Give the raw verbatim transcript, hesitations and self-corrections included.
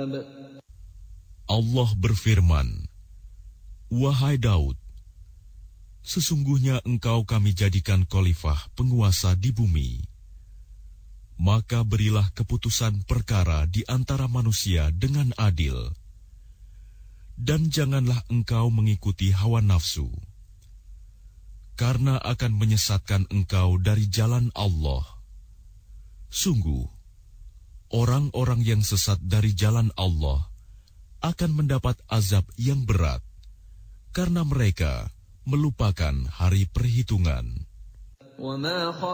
Allah berfirman, Wahai Daud, sesungguhnya engkau kami jadikan khalifah penguasa di bumi. Maka berilah keputusan perkara di antara manusia dengan adil. Dan janganlah engkau mengikuti hawa nafsu, karena akan menyesatkan engkau dari jalan Allah. Sungguh, orang-orang yang sesat dari jalan Allah akan mendapat azab yang berat, karena mereka melupakan hari perhitungan.